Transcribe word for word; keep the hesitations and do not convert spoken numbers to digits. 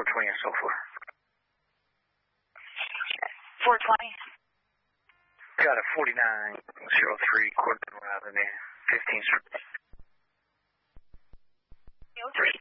four twenty and so forth. four twenty. Got a forty-nine oh three, Corbin Avenue, fifteenth Street. oh three.